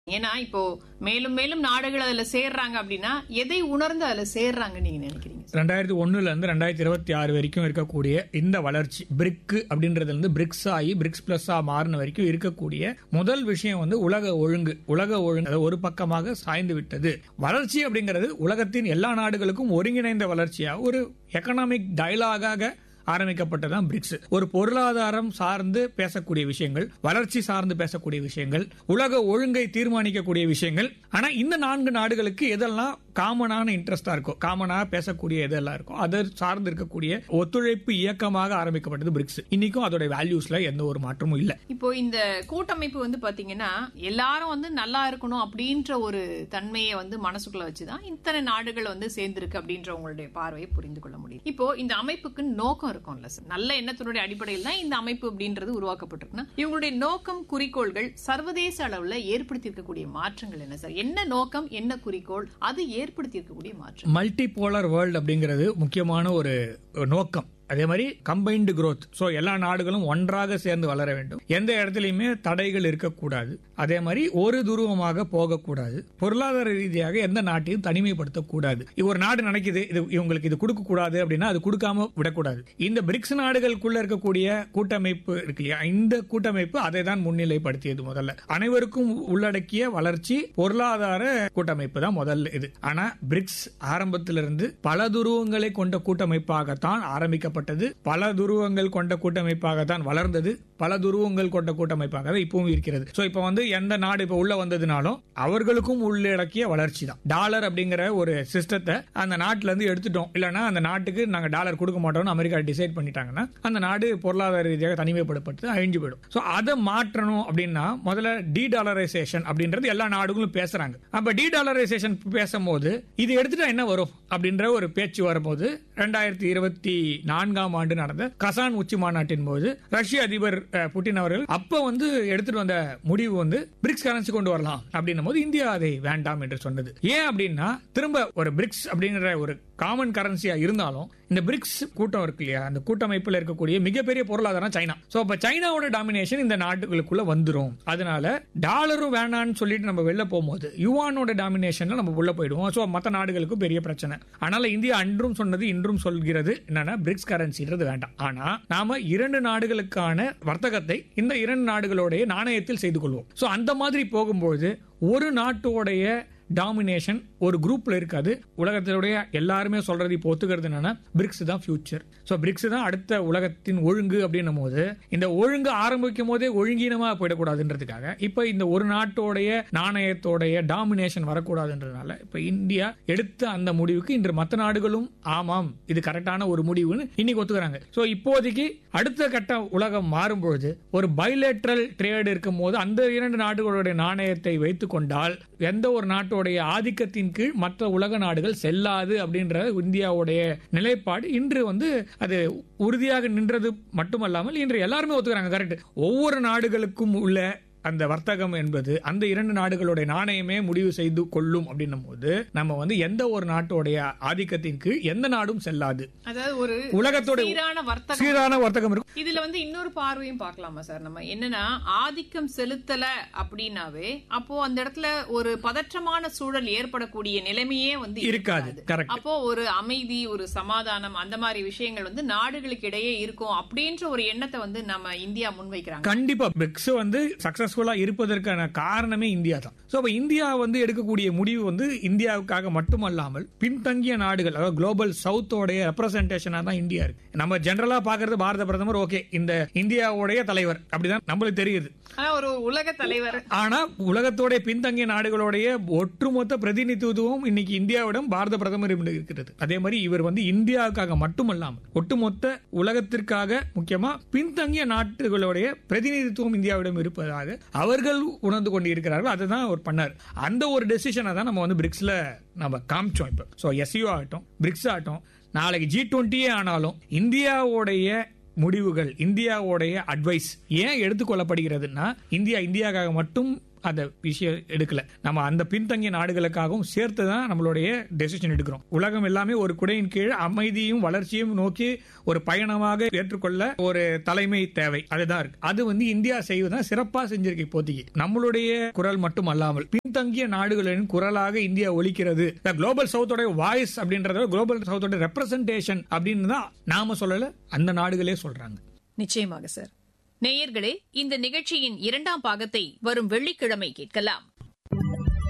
ஏன்னா இப்போ மேலும் மேலும் நாடுகள் அதுல சேர்றாங்க அப்படின்னா எதை உணர்ந்து அதுல சேர்றாங்க நீங்க நினைக்கிறீங்க? 2001 இருந்து 2026 வரைக்கும் இருக்கக்கூடிய இந்த வளர்ச்சி பிரிக் அப்படின்றதுல இருந்து பிரிக்ஸ் ஆகி பிரிக்ஸ் பிளஸ் மாறின வரைக்கும் இருக்கக்கூடிய முதல் விஷயம் வந்து உலக ஒழுங்கு ஒரு பக்கமாக சாய்ந்து விட்டது. வளர்ச்சி அப்படிங்கிறது உலகத்தின் எல்லா நாடுகளுக்கும் ஒருங்கிணைந்த வளர்ச்சியா ஒரு எக்கனாமிக் டயலாகாக ஆரம்பிக்கப்பட்டதான் பிரிக்ஸ். ஒரு பொருளாதாரம் சார்ந்து பேசக்கூடிய விஷயங்கள், வளர்ச்சி சார்ந்து பேசக்கூடிய விஷயங்கள், உலக ஒழுங்கை தீர்மானிக்கக்கூடிய விஷயங்கள். ஆனா இந்த 4 நாடுகளுக்கு எதெல்லாம் காமனான இன்ட்ரெஸ்டா இருக்கும், காமனா பேசக்கூடிய எதெல்லாம் இருக்கும், அதை சார்ந்து இருக்கக்கூடிய ஒத்துழைப்பு இயக்கமாக ஆரம்பிக்கப்பட்டது பிரிக்ஸ். இன்னைக்கும் அதோட வேல்யூஸ்ல எந்த ஒரு மாற்றமும் இல்ல. இப்போ இந்த கூட்டமைப்பு வந்து பாத்தீங்கன்னா எல்லாரும் வந்து நல்லா இருக்கணும் அப்படின்ற ஒரு தன்மையை வந்து மனசுக்குள்ள வச்சுதான் இத்தனை நாடுகள் வந்து சேர்ந்திருக்கு அப்படின்ற உங்களுடைய பார்வையை புரிந்து கொள்ள முடியும். இப்போ இந்த அமைப்புக்கு நோக்கம் இருக்கும்ல சார், நல்ல எண்ணத்தினுடைய அடிப்படையில் தான் இந்த அமைப்பு அப்படின்றது உருவாக்கப்பட்டிருக்குன்னா இவங்களுடைய நோக்கம் குறிக்கோள்கள் சர்வதேச அளவுல ஏற்படுத்தி இருக்கக்கூடிய மாற்றங்கள் என்ன சார்? என்ன நோக்கம், என்ன குறிக்கோள், அது ஏற்படுத்தி இருக்கக்கூடிய மாற்றம்? மல்டிபோலர் வேர்ல்ட் அப்படிங்கிறது முக்கியமான ஒரு நோக்கம். அதே மாதிரி கம்பைன்டு growth. சோ எல்லா நாடுகளும் ஒன்றாக சேர்ந்து வளர வேண்டும். எந்த இடத்துலயுமே தடைகள் இருக்கக்கூடாது. அதே மாதிரி ஒரு துருவமாக போகக்கூடாது. பொருளாதார ரீதியாக எந்த நாட்டையும் தனிமைப்படுத்தக்கூடாது. ஒரு நாடு நினைக்குது இவங்களுக்கு இது கொடுக்க கூடாது அப்படின்னா அது கொடுக்காம விடக்கூடாது. இந்த பிரிக்ஸ் நாடுகளுக்குள்ள இருக்கக்கூடிய கூட்டமைப்பு இருக்கு இல்லையா, இந்த கூட்டமைப்பு அதை தான் முன்னிலைப்படுத்தியது. முதல்ல அனைவருக்கும் உள்ளடக்கிய வளர்ச்சி பொருளாதார கூட்டமைப்பு தான் முதல்ல இது. ஆனா பிரிக்ஸ் ஆரம்பத்திலிருந்து பல துருவங்களை கொண்ட கூட்டமைப்பாகத்தான் ஆரம்பிக்கப்பட்டது. பல துருவங்கள் கொண்ட கூட்டமைப்பாகத்தான் வளர்ந்தது. பல துருவங்கள் கொண்ட கூட்டமைப்பாக இப்பவும் இருக்கிறது. சோ இப்ப வந்து எந்த நாடு இப்ப உள்ள வந்ததுனாலும் அவர்களுக்கும் உள்ளடக்கிய வளர்ச்சி தான். டாலர் அப்படிங்கிற ஒரு சிஸ்டத்தை அந்த நாட்டுல இருந்து எடுத்துட்டோம், இல்லன்னா அந்த நாட்டுக்கு நாங்க டாலர் கொடுக்க மாட்டோம்னு அமெரிக்கா டிசைட் பண்ணிட்டாங்கன்னா அந்த நாடு பொருளாதார ரீதியாக தனிமைப்படுத்தப்பட்டு அழிஞ்சு போயிடும். சோ அதை மாற்றணும் அப்படின்னா முதல்ல டி டாலரைசேஷன் அப்படின்றது எல்லா நாடுகளும் பேசுறாங்க. அப்ப டி டாலரைசேஷன் பேசும்போது இது எடுத்துட்டா என்ன வரும் அப்படின்ற ஒரு பேச்சு வரும்போது 2024 ஆண்டு நடந்த கசான் உச்சி மாநாட்டின் போது ரஷ்ய அதிபர் புட்டின் அவர்கள் அப்ப வந்து எடுத்துட்டு வந்த முடிவு வந்து பிரிக்ஸ் கரன்சி கொண்டு வரலாம் அப்படின்னும் போது இந்தியா அதை வேண்டாம் என்று சொன்னது. ஏன் அப்படின்னா திரும்ப ஒரு பிரிக்ஸ் அப்படிங்கிற ஒரு காமன் கரன்சியா இருந்தாலும் இந்த பிரிக்ஸ் கூட்டம் இருக்கு இல்லையா, அந்த கூட்டமைப்பில் இருக்கக்கூடிய மிகப்பெரிய பொருளாதாரம் சைனா. சோ அப்ப சைனாவோட டாமினேஷன் இந்த நாட்டுகளுக்குள்ள வந்துரும். அதனால டாலரும் வேணான்னு சொல்லிட்டு நம்ம வெளில போகும்போது யுவானோட டாமினேஷன்ல நம்ம உள்ள போயிடுவோம். சோ மற்ற நாடுகளுக்கும் பெரிய பிரச்சனை. அதனால இந்தியா அன்றும் சொன்னது இன்றும் சொல்கிறது என்னன்னா பிரிக்ஸ் கரன்சின்றது வேண்டாம். ஆனா நாம 2 நாடுகளுக்கான வர்த்தகத்தை இந்த 2 நாடுகளுடைய நாணயத்தில் செய்து கொள்வோம். சோ அந்த மாதிரி போகும்போது ஒரு நாட்டோடைய டாமினேஷன் ஒரு குரூப்ல இருக்காது. உலகத்தினுடைய எல்லாருமே சொல்றது இப்போ ஒத்துக்கிறது என்னன்னா பிரிக்ஸ் தான் ஃபியூச்சர். சோ பிரிக்ஸ் தான் அடுத்த உலகத்தின் ஒழுங்கு அப்படின்னும் போது இந்த ஒழுங்கு ஆரம்பிக்கும் போதே ஒழுங்கீனமா போயிடக்கூடாதுன்றதுக்காக இப்ப இந்த ஒரு நாட்டோடைய நாணயத்தோடைய டாமினேஷன் வரக்கூடாதுன்றதுனால இப்ப இந்தியா எடுத்த அந்த முடிவுக்கு இன்று மற்ற நாடுகளும் ஆமாம் இது கரெக்டான ஒரு முடிவுன்னு இன்னைக்கு ஒத்துக்கிறாங்க. சோ இப்போதைக்கு அடுத்த கட்ட உலகம் மாறும்பொழுது ஒரு பைலேட்ரல் ட்ரேட் இருக்கும் போது அந்த 2 நாடுகளுடைய நாணயத்தை வைத்துக் கொண்டால் எந்த ஒரு நாட்டோட ஆதிக்கத்தின் கீழ் மற்ற உலக நாடுகள் செல்லாது அப்படின்ற இந்தியாவுடைய நிலைப்பாடு இன்று வந்து அது உறுதியாக நின்றது மட்டுமல்லாமல் இன்று எல்லாருமே ஒத்துக்கிறாங்க. கரெக்ட். ஒவ்வொரு நாடுகளுக்கும் உள்ள அந்த வர்த்தகம் என்பது அந்த 2 நாடுகளுடைய நாணயமே முடிவு செய்து கொள்ளும் அப்படின்னும் போது நம்ம வந்து எந்த ஒரு நாட்டோடைய ஆதிக்கத்தின் கீழ் எந்த நாடும் செல்லாது. அதாவது ஒரு உலகத்தோட சீரான வர்த்தகம் இருக்கும். இதுல வந்து இன்னொரு பார்வையும் பார்க்கலாமா சார்? நம்ம என்னன்னா ஆதிக்கம் செலுத்தல அப்படின்னாவே அப்போ அந்த இடத்துல ஒரு பதற்றமான சூழல் ஏற்படக்கூடிய நிலைமையே வந்து இருக்காது. அப்போ ஒரு அமைதி, ஒரு சமாதானம், அந்த மாதிரி விஷயங்கள் வந்து நாடுகளுக்கு இடையே இருக்கும் அப்படின்ற ஒரு எண்ணத்தை வந்து நம்ம இந்தியா முன்வைக்கிறாங்க. கண்டிப்பா பிரிக்ஸ் வந்து சக்சஸ்ஃபுல்லா இருப்பதற்கான காரணமே இந்தியா தான். சோ அப்ப இந்தியா வந்து எடுக்கக்கூடிய முடிவு வந்து இந்தியாவுக்காக மட்டுமல்லாமல் பின்தங்கிய நாடுகள், அதாவது குளோபல் சவுத்தோடைய ரெப்ரசன்டேஷனா தான் இந்தியா இருக்கு. நம்ம ஜெனரலா பாக்குறது பாரத பிரதமர் ஓகே, இந்த இந்தியாவுடைய தலைவர் அப்படிதான் நம்மளுக்கு தெரியுது. ஒரு உலக தலைவர். ஆனா உலகத்தோட பின்தங்கிய நாடுகளுடைய ஒட்டுமொத்த பிரதிநிதித்துவம் இன்னைக்கு இந்தியாவிடம் பாரத பிரதமர் இருக்கிறது. அதே மாதிரி இவர் வந்து இந்தியாவுக்காக மட்டுமல்லாமல் ஒட்டுமொத்த உலகத்திற்காக முக்கியமா பின்தங்கிய நாடுகளுடைய பிரதிநிதித்துவம் இந்தியாவிடம் இருப்பதாக அவர்கள் உணர்ந்து கொண்டு இருக்கிறார்கள். அதுதான் அவர் பண்ணார். அந்த ஒரு டெசிஷனை தான் நம்ம வந்து பிரிக்ஸ்ல நம்ம காமிச்சோம். இப்ப சோ எஸ்யூ ஆகட்டும், பிரிக்ஸ் ஆகட்டும், நாளைக்கு G20 ஆனாலும் இந்தியாவுடைய முடிவுகள், இந்தியாவுடைய அட்வைஸ் ஏன் எடுத்துக்கொள்ளப்படுகிறதுனா இந்தியாவுக்காக மட்டும் அந்த விஷயம் எடுக்கல. நம்ம அந்த பின்தங்கிய நாடுகளுக்காகவும் சேர்த்து தான் நம்மளுடைய டெசிஷன் எடுக்கிறோம். உலகம் எல்லாமே ஒரு குடையின் கீழ் அமைதியும் வளர்ச்சியும் நோக்கி ஒரு பயணமாக ஏற்றுக்கொள்ள ஒரு தலைமை தேவை. அதுதான் இருக்கு. அது இந்தியா செய்வதுதான் சிறப்பா செஞ்சிருக்கு. இப்போதைக்கு நம்மளுடைய குரல் மட்டும் அல்லாமல் பின்தங்கிய நாடுகளின் குரலாக இந்தியா ஒலிக்கிறது. குளோபல் சவுத்தோட வாய்ஸ் அப்படின்றத குளோபல் சவுத்தோட ரெப்ரசன்டேஷன் அப்படின்னு தான் நாம சொல்லல, அந்த நாடுகளே சொல்றாங்க. நிச்சயமாக சார். நேயர்களே, இந்த நிகழ்ச்சியின் 2ஆம் பாகத்தை வரும் வெள்ளிக்கிழமை கேட்கலாம்.